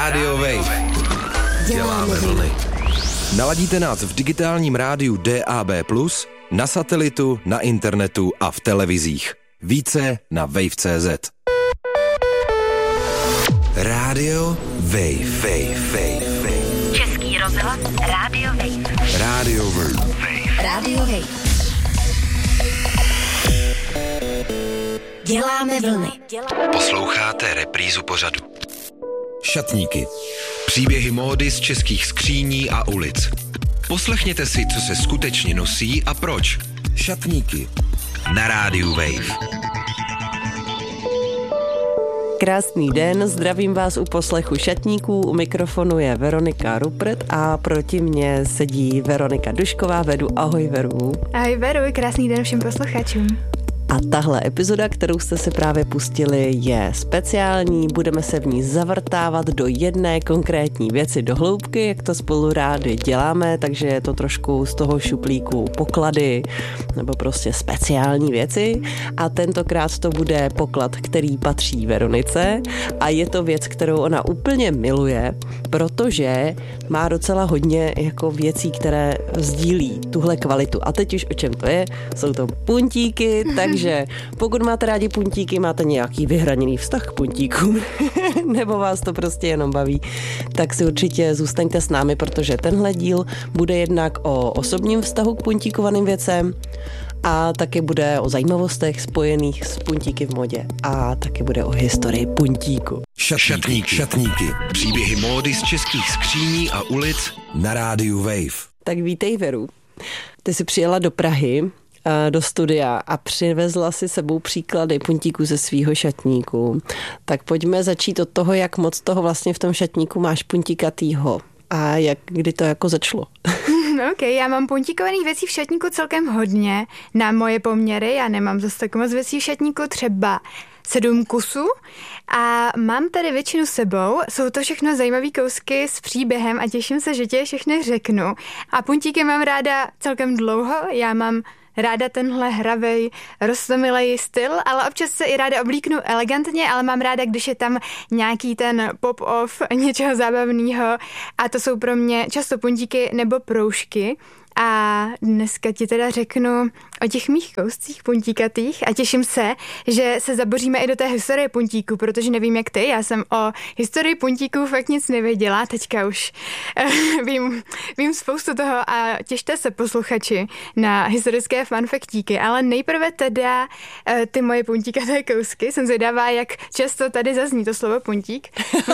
Radio Wave. Děláme vlny. Naladíte nás v digitálním rádiu DAB+, na satelitu, na internetu a v televizích. Více na wave.cz. Radio Wave. Český rozhlas Radio Wave. Radio Wave. Radio Wave. Děláme vlny. Posloucháte reprízu pořadu. Šatníky. Příběhy módy z českých skříní a ulic. Poslechněte si, co se skutečně nosí a proč. Šatníky. Na rádiu Wave. Krásný den, zdravím vás u poslechu šatníků, u mikrofonu je Veronika Rupert a proti mně sedí Veronika Dušková. Vedu, ahoj Veru. Ahoj Veru, krásný den všem posluchačům. A tahle epizoda, kterou jste si právě pustili, je speciální. Budeme se v ní zavrtávat do jedné konkrétní věci do hloubky, jak to spolu rádi děláme, takže je to trošku z toho šuplíku poklady nebo prostě speciální věci. A tentokrát to bude poklad, který patří Veronice a je to věc, kterou ona úplně miluje, protože má docela hodně jako věcí, které sdílí tuhle kvalitu. A teď už o čem to je? Jsou to puntíky, takže pokud máte rádi puntíky, máte nějaký vyhraněný vztah k puntíkům, nebo vás to prostě jenom baví, tak si určitě zůstaňte s námi, protože tenhle díl bude jednak o osobním vztahu k puntíkovaným věcem a taky bude o zajímavostech spojených s puntíky v modě a taky bude o historii puntíku. Šatníky. Příběhy módy z českých skříní a ulic na rádiu Wave. Tak vítej, Veru. Ty jsi přijela do Prahy do studia a přivezla si sebou příklady puntíků ze svýho šatníku. Tak pojďme začít od toho, jak moc toho vlastně v tom šatníku máš puntíkatýho a kdy to jako začalo. OK, já mám puntíkovaných věcí v šatníku celkem hodně na moje poměry. Já nemám zase tak moc věcí v šatníku, třeba 7 kusů a mám tady většinu sebou. Jsou to všechno zajímavé kousky s příběhem a těším se, že ti je všechny řeknu. A puntíky mám ráda celkem dlouho, já mám ráda tenhle hravej, roztomilej styl, ale občas se i ráda oblíknu elegantně, ale mám ráda, když je tam nějaký ten pop-off něčeho zábavného a to jsou pro mě často puntíky nebo proužky. A dneska ti teda řeknu o těch mých kouscích puntíkatých a těším se, že se zaboříme i do té historie puntíku, protože nevím jak ty, já jsem o historii puntíků fakt nic nevěděla, teďka už vím spoustu toho a těšte se posluchači na historické funfaktíky, ale nejprve teda ty moje puntíkaté kousky, jsem zvědavá, jak často tady zazní to slovo puntík.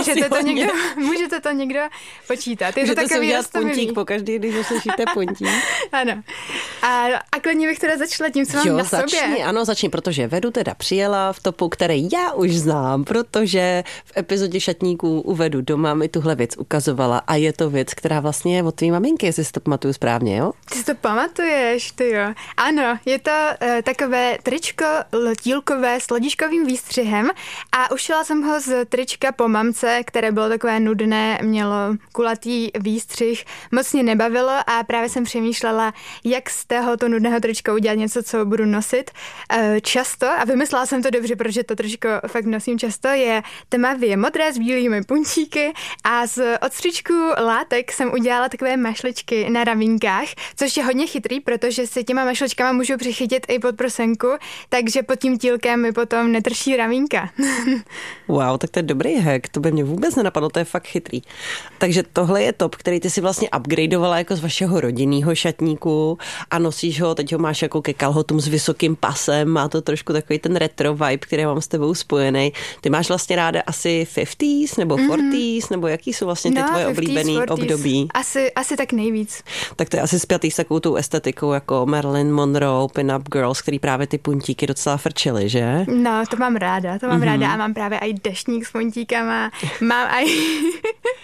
Můžete to někdo počítat. Je můžete to takový si udělat puntík pokaždý, když uslyšíte puntík. Ano. A klidně bych teda začala tím, co mám na sobě. Začni, protože Vedu teda přijela v topu, který já už znám, protože v epizodě šatníků u Vedu doma mi tuhle věc ukazovala a je to věc, která vlastně je od tvý maminky, jestli si to pamatuju správně, jo? Ty si to pamatuješ, ty jo. Ano, je to takové tričko tílkové s lodiškovým výstřihem a ušila jsem ho z trička po mamce, které bylo takové nudné, mělo kulatý výstřih, moc mě nebavilo a právě jsem přemýšlela, jak z tohoto nudného trička udělat něco, co budu nosit často a vymyslela jsem to dobře, protože to tričko fakt nosím často, je tmavě modré s bílými puntíky a z odstřičků látek jsem udělala takové mašličky na ramínkách, což je hodně chytrý, protože si těma mašličkama můžu přichytit i pod prosenku, takže pod tím tílkem mi potom netrší ramínka. Wow, tak to je dobrý hack, to by mě vůbec nenapadlo, to je fakt chytrý. Takže tohle je top, který ty si vlastně upgradeovala jako z vašeho rodinného šatníku a nosíš ho, teď ho máš jako ke kalhotům s vysokým pasem, má to trošku takový ten retro vibe, který mám s tebou spojený. Ty máš vlastně ráda asi 50s nebo 40s, nebo jaký jsou vlastně ty tvoje 50s, oblíbený 40s. období? Asi tak nejvíc. Tak to je asi spjatý s takovou tou estetikou jako Marilyn Monroe, pin-up girls, který právě ty puntíky docela frčily, že? No, to mám ráda a mám právě i deštník s puntíkama, mám i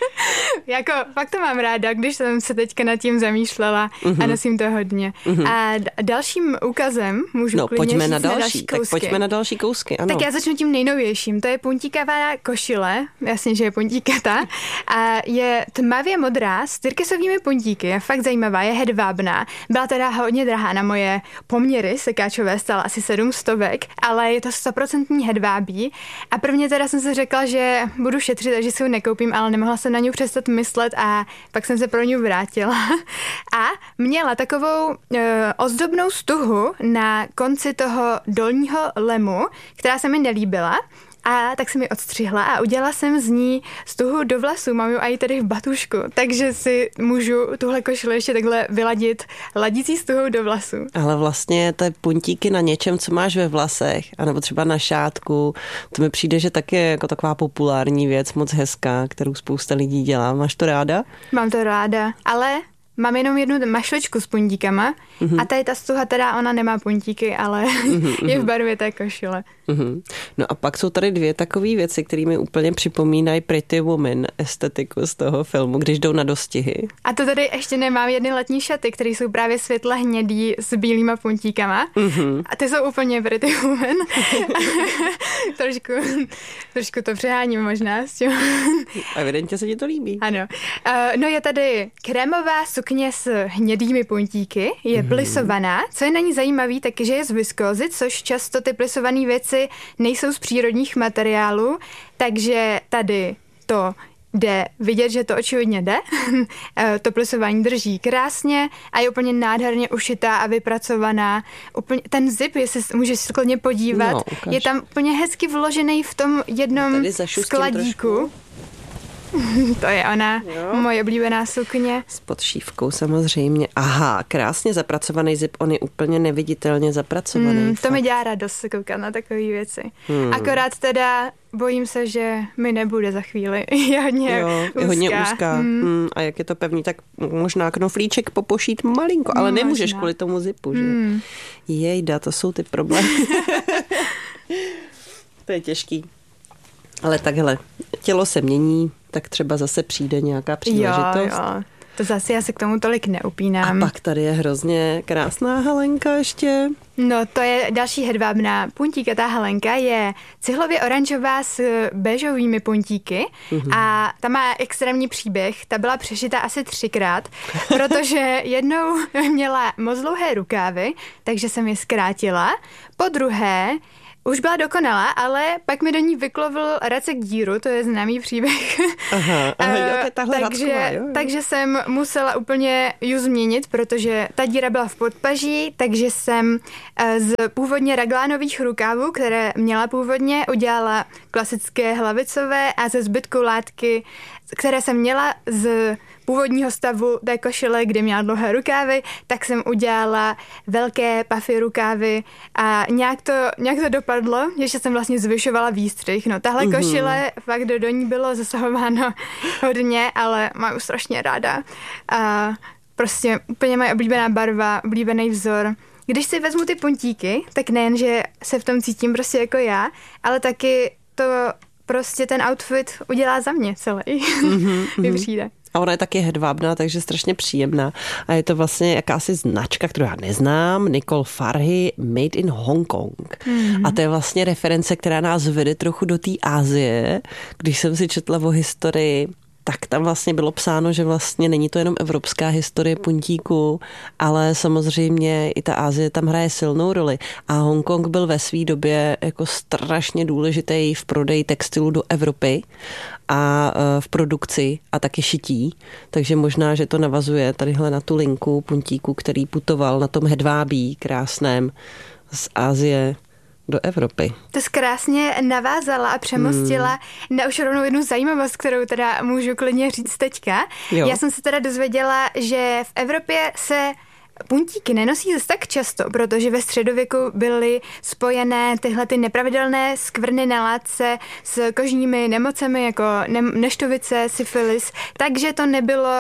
Jako, fakt to mám ráda, když jsem se teďka nad tím zamýšlela a nosím to hodně. A dalším úkazem můžu klidně pojďme říct na další kousky. Tak pojďme na další kousky, ano. Tak já začnu tím nejnovějším. To je puntíkavá košile, jasně, že je puntíkatá. A je tmavě modrá s tyrkysovými puntíky. Je fakt zajímavá, je hedvábná. Byla teda hodně drahá na moje poměry, sekáčové stála asi 700, ale je to 100% hedvábí. A prvně teda jsem si řekla, že budu šetřit, takže si ho nekoupím, ale nemohla jsem na ní přestat myslet a pak jsem se pro ní vrátila. A měla takovou ozdobnou stuhu na konci toho dolního lemu, která se mi nelíbila. A tak jsem ji odstřihla a udělala jsem z ní stuhu do vlasů. Mám ji i tady v batušku, takže si můžu tuhle košili ještě takhle vyladit ladící stuhou do vlasů. Ale vlastně ty puntíky na něčem, co máš ve vlasech, anebo třeba na šátku, to mi přijde, že taky je jako taková populární věc, moc hezká, kterou spousta lidí dělá. Máš to ráda? Mám to ráda, ale mám jenom jednu mašličku s puntíkama a tady ta stuha teda, ona nemá puntíky, ale je v barvě té košile. No a pak jsou tady dvě takové věci, které mi úplně připomínají Pretty Woman estetiku z toho filmu, když jdou na dostihy. A to tady ještě nemám jedny letní šaty, které jsou právě světle hnědý s bílýma puntíkama. A ty jsou úplně Pretty Woman. trošku to přeháním možná s tím. Evidentně se ti to líbí. Ano. No je tady krémová sukně s hnědými puntíky, je plisovaná. Co je na ní zajímavý, takže je z viskózy, což často ty plisované věci nejsou z přírodních materiálů, takže tady to jde vidět, že to očividně jde. To plisování drží krásně a je úplně nádherně ušitá a vypracovaná. Úplně, ten zip, jestli můžeš se klidně podívat, je tam úplně hezky vložený v tom jednom skladíku. To je ona, moje oblíbená sukně. S podšívkou samozřejmě. Aha, krásně zapracovaný zip, on je úplně neviditelně zapracovaný. To mi dělá radost se koukat na takové věci. Akorát teda bojím se, že mi nebude za chvíli. Je hodně úzká. A jak je to pevný, tak možná knoflíček popošít malinko, ale nemůžeš kvůli tomu zipu, že? Jejda, to jsou ty problémy. To je těžký. Ale takhle, tělo se mění, tak třeba zase přijde nějaká příležitost. Jo. To zase já se k tomu tolik neupínám. A pak tady je hrozně krásná halenka ještě. No to je další hedvábná puntíkatá halenka, je cihlově oranžová s béžovými puntíky a ta má extrémní příběh, ta byla přešita asi 3krát, protože jednou měla moc dlouhé rukávy, takže jsem je zkrátila, po druhé už byla dokonalá, ale pak mi do ní vyklovil racek díru, to je známý příběh. Takže jsem musela úplně ji změnit, protože ta díra byla v podpaží, takže jsem z původně raglánových rukávů, které měla původně, udělala klasické hlavicové a ze zbytku látky, které jsem měla z původního stavu té košile, kdy měla dlouhé rukávy, tak jsem udělala velké puffy rukávy a nějak to dopadlo, že jsem vlastně zvyšovala výstřih. No tahle košile, fakt do ní bylo zasahováno hodně, ale mám ji strašně ráda. A prostě úplně moje oblíbená barva, oblíbený vzor. Když si vezmu ty puntíky, tak nejen, že se v tom cítím prostě jako já, ale taky to prostě ten outfit udělá za mě celý. Mi přijde. A ona je taky hedvábná, takže strašně příjemná. A je to vlastně jakási značka, kterou já neznám, Nicole Farhi, Made in Hong Kong. A to je vlastně reference, která nás vede trochu do té Asie. Když jsem si četla o historii, tak tam vlastně bylo psáno, že vlastně není to jenom evropská historie puntíku, ale samozřejmě i ta Asie tam hraje silnou roli. A Hongkong byl ve své době jako strašně důležitý v prodeji textilu do Evropy a v produkci a taky šití. Takže možná, že to navazuje tadyhle na tu linku puntíku, který putoval na tom hedvábí krásném z Asie do Evropy. To krásně navázala a přemostila na už rovnou jednu zajímavost, kterou teda můžu klidně říct teďka. Jo. Já jsem se teda dozvěděla, že v Evropě se puntíky nenosí zase tak často, protože ve středověku byly spojené tyhle ty nepravidelné skvrny na látce s kožními nemocemi jako neštovice, syfilis, takže to nebylo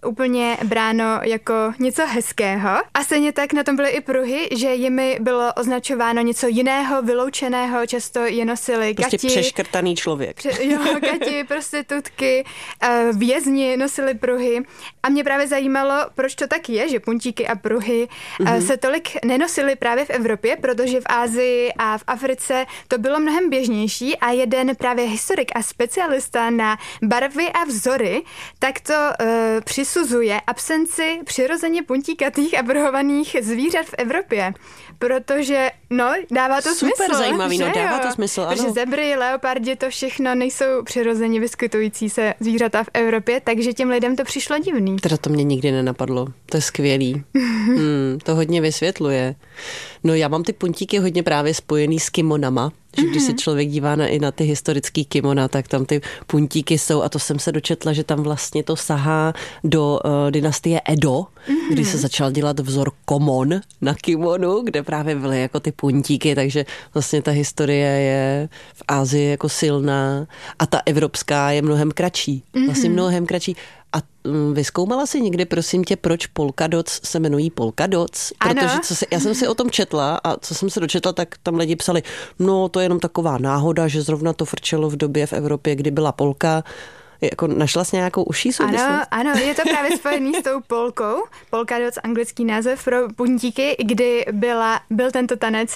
úplně bráno jako něco hezkého. A stejně tak na tom byly i pruhy, že jimi bylo označováno něco jiného, vyloučeného, často je nosili prostě gati. Přeškrtaný člověk. Gati, prostitutky, vězni nosili pruhy. A mě právě zajímalo, proč to tak je, že puntíky a pruhy se tolik nenosily právě v Evropě, protože v Asii a v Africe to bylo mnohem běžnější a jeden právě historik a specialista na barvy a vzory tak to přisuzuje absenci přirozeně puntíkatých a pruhovaných zvířat v Evropě. Protože, dává to smysl. Super zajímavý, dává to smysl, ano. Protože zebry, leopardi, to všechno nejsou přirozeně vyskytující se zvířata v Evropě, takže těm lidem to přišlo divný. Teda to mě nikdy nenapadlo. To je skvělý. To hodně vysvětluje. No já mám ty puntíky hodně právě spojený s kimonama, že když se člověk dívá i na ty historický kimona, tak tam ty puntíky jsou a to jsem se dočetla, že tam vlastně to sahá do dynastie Edo, kdy se začal dělat vzor komon na kimonu, kde právě byly jako ty puntíky, takže vlastně ta historie je v Asii jako silná a ta evropská je mnohem kratší. Vlastně mnohem kratší. A vyzkoumala jsi někdy, prosím tě, proč polkadoc se jmenují polkadoc? Protože já jsem si o tom četla a co jsem se dočetla, tak tam lidi psali, to je jenom taková náhoda, že zrovna to frčelo v době v Evropě, kdy byla polka. Jako našla jsi nějakou užší souvislost? Ano, je to právě spojený s tou polkou. Polkadoc, anglický název pro puntíky, kdy byl tento tanec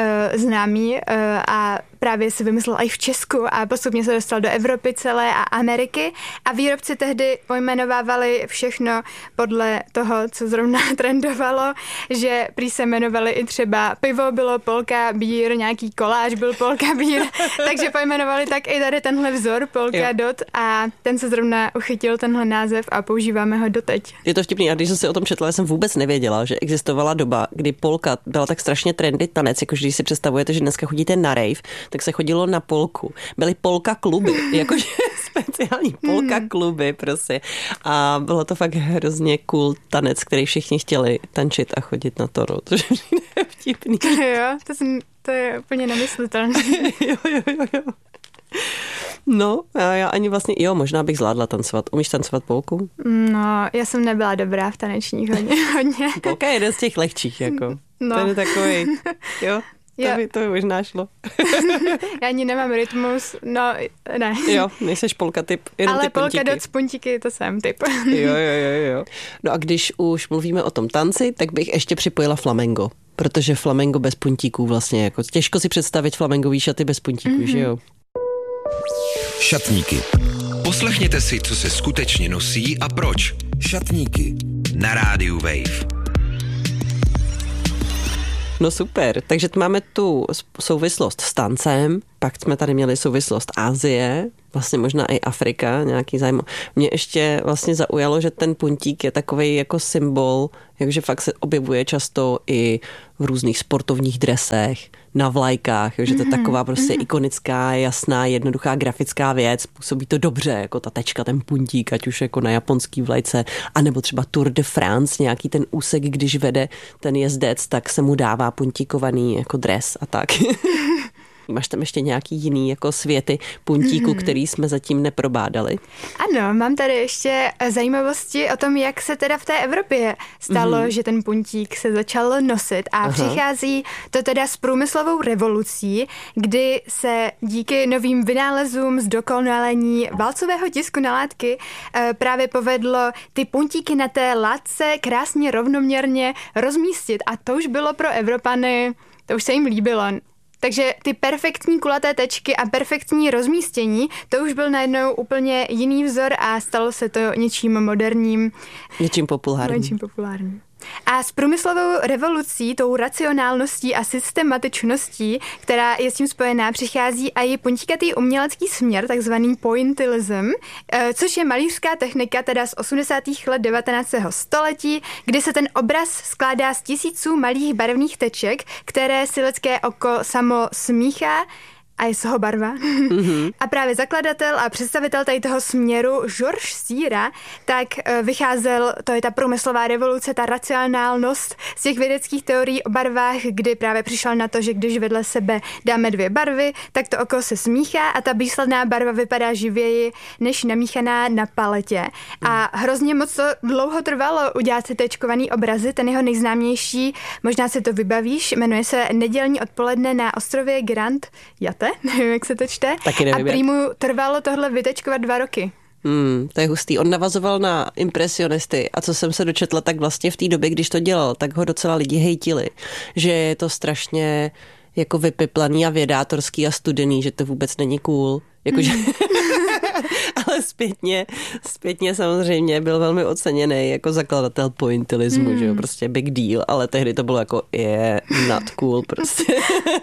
známý a právě se vymyslel i v Česku a postupně se dostal do Evropy celé a Ameriky a výrobci tehdy pojmenovávali všechno podle toho, co zrovna trendovalo, že prý se jmenovali i třeba pivo bylo polka bír, nějaký koláč byl polka bír, takže pojmenovali tak i tady tenhle vzor polka dot a ten se zrovna uchytil tenhle název a používáme ho doteď. Je to vtipný a když jsem si o tom četla, jsem vůbec nevěděla, že existovala doba, kdy polka byla tak strašně trendy tanec, jakože když si představujete, že dneska chodíte na rave, tak se chodilo na polku. Byly polka kluby, jakože speciální polka kluby prostě. A bylo to fakt hrozně cool tanec, který všichni chtěli tančit a chodit na to, což je vtipný. Jo, to je úplně nemyslitelné. Jo. No, já ani vlastně, možná bych zvládla tancovat. Umíš tancovat polku? No, já jsem nebyla dobrá v tanečních hodně. Polka je jeden z těch lehčích, jako. No. Ten je takový, to by možná šlo. Já ani nemám rytmus, ne. Jo, nejseš polka typ, jenom ale ty puntíky. Ale polka doc puntíky, to jsem typ. Jo. No a když už mluvíme o tom tanci, tak bych ještě připojila flamengo. Protože flamengo bez puntíků vlastně, jako těžko si představit flamengový šaty bez puntíků, že jo? Šatníky. Poslechněte si, co se skutečně nosí a proč. Šatníky. Na rádiu Wave. No super, takže máme tu souvislost s tancem, pak jsme tady měli souvislost Asie, vlastně možná i Afrika, nějaký zájem. Mě ještě vlastně zaujalo, že ten puntík je takovej jako symbol, jakože fakt se objevuje často i v různých sportovních dresech, na vlajkách, že to je taková prostě ikonická, jasná, jednoduchá grafická věc, působí to dobře, jako ta tečka, ten puntík, ať už jako na japonský vlajce, anebo třeba Tour de France, nějaký ten úsek, když vede ten jezdec, tak se mu dává puntíkovaný jako dres a tak. Máš tam ještě nějaký jiný jako světy puntíku, který jsme zatím neprobádali? Ano, mám tady ještě zajímavosti o tom, jak se teda v té Evropě stalo, že ten puntík se začal nosit a přichází to teda s průmyslovou revolucí, kdy se díky novým vynálezům zdokonalení válcového tisku na látky právě povedlo ty puntíky na té látce krásně rovnoměrně rozmístit a to už bylo pro Evropany, to už se jim líbilo. Takže ty perfektní kulaté tečky a perfektní rozmístění, to už byl najednou úplně jiný vzor a stalo se to něčím moderním. Něčím populárním. A s průmyslovou revolucí, tou racionálností a systematičností, která je s tím spojená, přichází i puntíkatý umělecký směr, takzvaný pointillism, což je malířská technika teda z 80. let 19. století, kdy se ten obraz skládá z tisíců malých barevných teček, které si lidské oko samo smíchá a je z toho barva. A právě zakladatel a představitel tady toho směru Georges Seurat, tak vycházel, to je ta průmyslová revoluce, ta racionálnost z těch vědeckých teorií o barvách, kdy právě přišel na to, že když vedle sebe dáme dvě barvy, tak to oko se smíchá a ta výsledná barva vypadá živěji než namíchaná na paletě. A hrozně moc to dlouho trvalo udělat si tečkovaný obrazy, ten jeho nejznámější, možná si to vybavíš, jmenuje se Nedělní odpoledne na ostrově Grand Jatte, nevím, jak se to čte. A prý mu trvalo tohle vytečkovat 2 roky. To je hustý. On navazoval na impresionisty a co jsem se dočetla, tak vlastně v té době, když to dělal, tak ho docela lidi hejtili, že je to strašně jako vypiplaný a vědátorský a studený, že to vůbec není cool. Jakože... Ale zpětně samozřejmě byl velmi oceněný jako zakladatel pointillismu, že jo, prostě big deal, ale tehdy to bylo jako not cool prostě.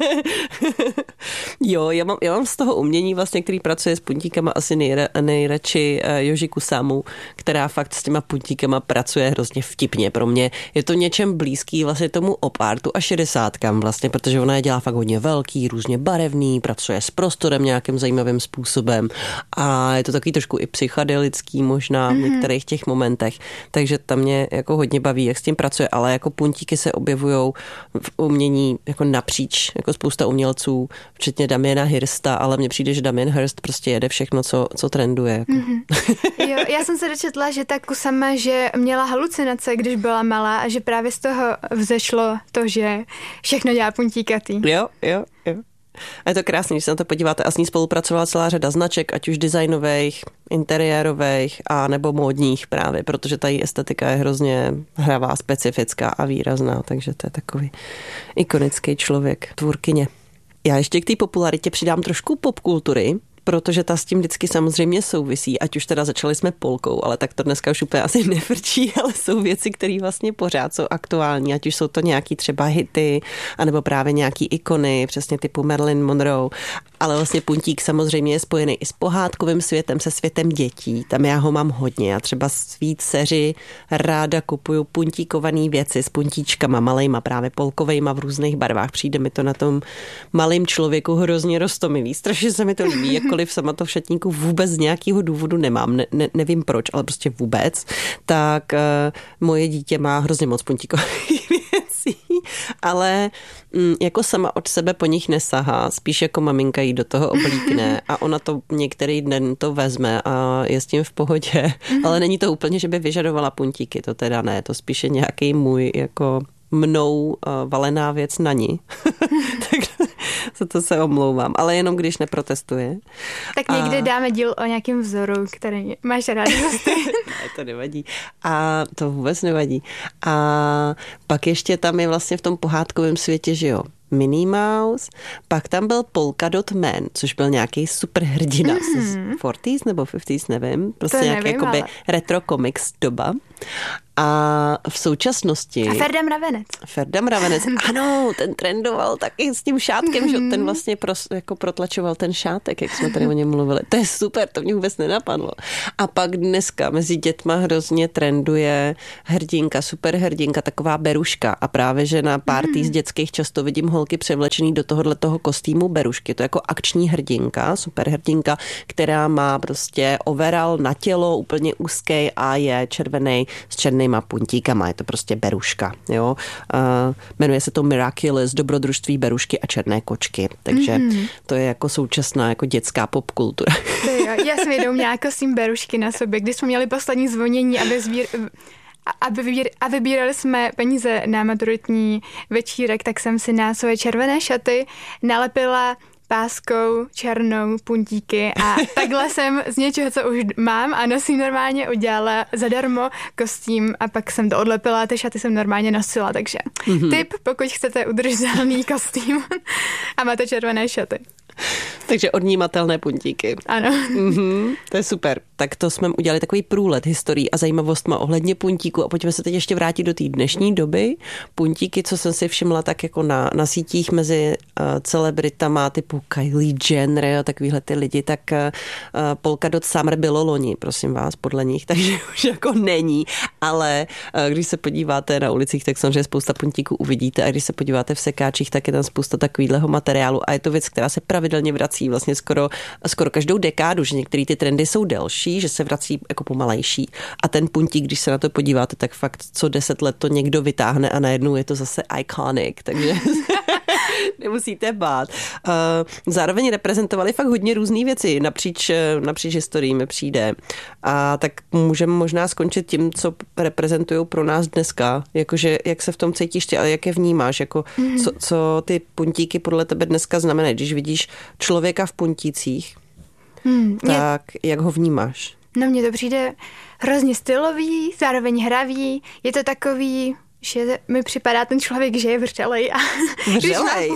Jo, já mám z toho umění vlastně, který pracuje s puntíkama asi nejradši Yoji Kusamu, která fakt s těma puntíkama pracuje hrozně vtipně. Pro mě je to něčem blízký vlastně tomu op-artu a 60kám vlastně, protože ona je dělá fakt hodně velký, různě barevný, pracuje s prostorem nějakým zajímavým způsobem a je to takový trošku i psychedelický možná v některých těch momentech, takže tam mě jako hodně baví, jak s tím pracuje, ale jako puntíky se objevujou v umění jako napříč, jako spousta umělců, včetně Damiena Hirsta, ale mně přijde, že Damien Hirst prostě jede všechno, co trenduje. Jako. Jo, já jsem se dočetla, že ta Kusama, že měla halucinace, když byla malá a že právě z toho vzešlo to, že všechno dělá puntíkatý. Jo. A je to krásný, když se na to podíváte, a s ní spolupracovala celá řada značek, ať už designových, interiérových a nebo módních právě, protože ta její estetika je hrozně hravá, specifická a výrazná, takže to je takový ikonický člověk, tvůrkyně. Já ještě k té popularitě přidám trošku popkultury, protože ta s tím vždycky samozřejmě souvisí, ať už teda začali jsme polkou, ale tak to dneska už úplně asi nefrčí, ale jsou věci, které vlastně pořád jsou aktuální, ať už jsou to nějaký třeba hity, anebo právě nějaký ikony, přesně typu Marilyn Monroe, ale vlastně puntík samozřejmě je spojený i s pohádkovým světem, se světem dětí, tam já ho mám hodně, já třeba svý dceři ráda kupuju puntíkovaný věci s puntíčkama, malejma, právě polkovejma v různých barvách, přijde mi to na tom malým člověku hrozně roztomilý, strašně se mi to líbí, jakkoliv sama to v šatníku vůbec z nějakého důvodu nemám, nevím proč, ale prostě vůbec, tak moje dítě má hrozně moc puntíkových věcí, ale jako sama od sebe po nich nesahá, spíš jako maminka jí do toho oblíkne a ona to některý den to vezme a je s tím v pohodě, ale není to úplně, že by vyžadovala puntíky, to teda ne, to spíše nějaký můj jako mnou valená věc na ní. Tak za to se omlouvám, ale jenom když neprotestuje. Tak někdy dáme díl o nějakém vzoru, který máš rád. To nevadí. A to vůbec nevadí. A pak ještě tam je vlastně v tom pohádkovém světě, že jo, Minnie Mouse, pak tam byl Polka Dot Man, což byl nějaký super hrdina z 40s nebo 50s, nevím. Prostě to nějaký nevím, jakoby ale... retro comics doba. A v současnosti... A Ferda Mravenec, ano, ten trendoval taky s tím šátkem, že ten vlastně jako protlačoval ten šátek, jak jsme tady o něm mluvili. To je super, to mě vůbec nenapadlo. A pak dneska mezi dětma hrozně trenduje hrdinka, superhrdinka, taková beruška. A právě, že na party z dětských často vidím holky převlečený do tohoto kostýmu berušky. To je jako akční hrdinka, superhrdinka, která má prostě overall na tělo, úplně úzký a je červený s černýma puntíkama, je to prostě beruška, jo. Jmenuje se to Miraculous, dobrodružství berušky a černé kočky, takže to je jako současná jako dětská popkultura. Já jsem jednou měla kostým berušky na sobě, když jsme měli poslední zvonění a vybírali jsme peníze na maturitní večírek, tak jsem si na své červené šaty nalepila páskou černou puntíky a takhle jsem z něčeho, co už mám a nosím normálně, udělala zadarmo kostým a pak jsem to odlepila a ty šaty jsem normálně nosila, takže tip, pokud chcete udržitelný kostým a máte červené šaty. Takže odnímatelné puntíky. Ano. To je super. Tak to jsme udělali takový průlet historií a zajímavostma ohledně puntíku a pojďme se teď ještě vrátit do té dnešní doby. Puntíky, co jsem si všimla tak jako na sítích mezi celebritama typu Kylie Jenner a takovýhle ty lidi, tak Polka Dot Summer bylo loni, prosím vás, podle nich, takže už jako není, ale když se podíváte na ulicích, tak samozřejmě spousta puntíků uvidíte a když se podíváte v sekáčích, tak je tam spousta takovýhleho materiálu a je to věc, která se pravidelně pravidelně vrací vlastně skoro každou dekádu, že některé ty trendy jsou delší, že se vrací jako pomalejší. A ten puntík, když se na to podíváte, tak fakt co 10 let to někdo vytáhne a najednou je to zase iconic, takže nemusíte bát. Zároveň reprezentovali fakt hodně různý věci napříč historií mi přijde. A tak můžeme možná skončit tím, co reprezentují pro nás dneska. Jakože jak se v tom cítíš ty, ale jak je vnímáš? Jako, co ty puntíky podle tebe dneska znamenají? Když vidíš člověka v puntících, tak jak ho vnímáš? No mně to přijde hrozně stylový, zároveň hravý. Je to takový, že mi připadá ten člověk, že je vřelej. Vřelej?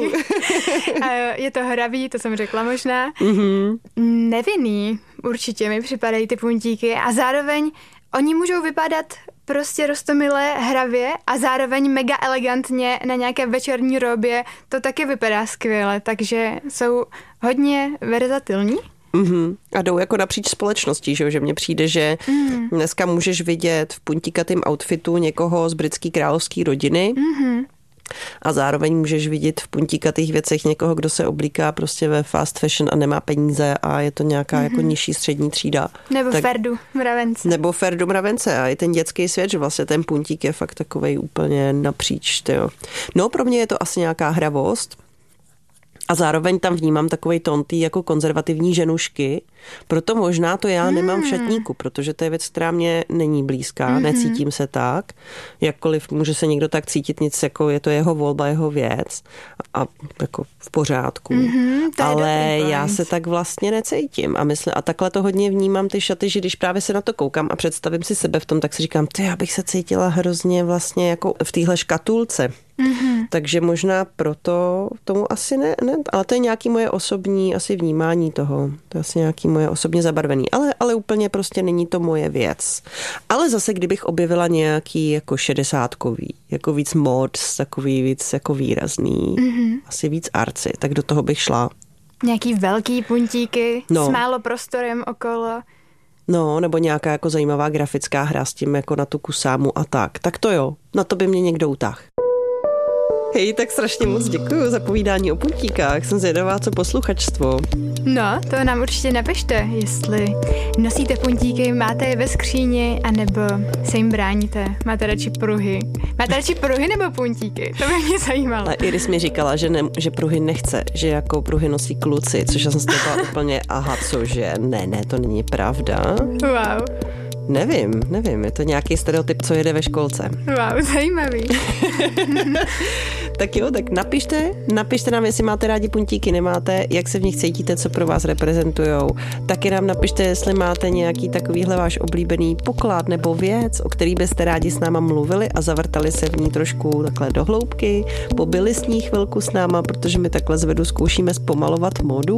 Je to hravý, to jsem řekla možná. Nevinný určitě mi připadají ty puntíky a zároveň oni můžou vypadat prostě roztomilé, hravě a zároveň mega elegantně na nějaké večerní robě. To taky vypadá skvěle, takže jsou hodně verzatilní. A jdou jako napříč společností, že mně přijde, že dneska můžeš vidět v puntíkatým outfitu někoho z britské královské rodiny a zároveň můžeš vidět v puntíkatých věcech někoho, kdo se oblíká prostě ve fast fashion a nemá peníze a je to nějaká jako nižší střední třída. Nebo Ferdu Mravence. Nebo Ferdu Mravence a i ten dětský svět, že vlastně ten puntík je fakt takovej úplně napříč. Tyjo. No pro mě je to asi nějaká hravost. A zároveň tam vnímám takovej tón tý jako konzervativní ženušky, proto možná to já nemám v šatníku, protože to je věc, která mě není blízká, necítím se tak, jakkoliv může se někdo tak cítit, nic jako je to jeho volba, jeho věc a jako v pořádku, ale já se tak vlastně necítím a takhle to hodně vnímám ty šaty, že když právě se na to koukám a představím si sebe v tom, tak si říkám, já bych se cítila hrozně vlastně jako v téhle škatulce. Takže možná proto tomu asi ne, ale to je nějaký moje osobní asi vnímání toho. To je asi nějaký moje osobně zabarvený, ale úplně prostě není to moje věc. Ale zase, kdybych objevila nějaký jako 60kový, jako víc mods, takový víc jako výrazný, asi víc arci, tak do toho bych šla. Nějaký velký puntíky s málo prostorem okolo. No, nebo nějaká jako zajímavá grafická hra s tím jako na tu kusámu a tak. Tak to jo, na to by mě někdo utáhl. Hej, tak strašně moc děkuju za povídání o puntíkách. Jsem zvědavá, co posluchačstvo. No, to nám určitě napište, jestli nosíte puntíky, máte je ve skříni, anebo se jim bráníte. Máte radši pruhy. Máte radši pruhy nebo puntíky? To by mě zajímalo. A Iris mi říkala, že pruhy nechce, že jako pruhy nosí kluci, což já jsem si byla úplně, cože, ne, to není pravda. Wow. Nevím, je to nějaký stereotyp, co jede ve školce. Wow, zajímavý. Tak jo, tak napište nám, jestli máte rádi puntíky, nemáte, jak se v nich cítíte, co pro vás reprezentujou. Taky nám napište, jestli máte nějaký takovýhle váš oblíbený poklad nebo věc, o který byste rádi s náma mluvili a zavrtali se v ní trošku takhle do hloubky, pobyli s ní chvilku s náma, protože my takhle zvedu zkoušíme zpomalovat módu.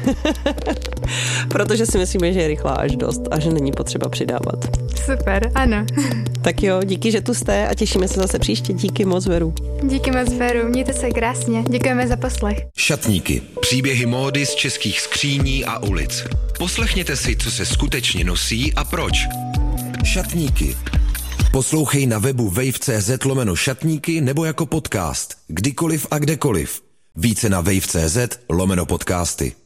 Protože si myslíme, že je rychlá až dost a že není potřeba přidávat. Super, ano. Tak jo, díky, že tu jste a těšíme se zase příště. Díky moc, Veru. Díky moc, Veru. Mějte se krásně. Děkujeme za poslech. Šatníky. Příběhy módy z českých skříní a ulic. Poslechněte si, co se skutečně nosí a proč. Šatníky. Poslouchej na webu wave.cz/šatníky nebo jako podcast. Kdykoliv a kdekoliv. Více na wave.cz/podcasty.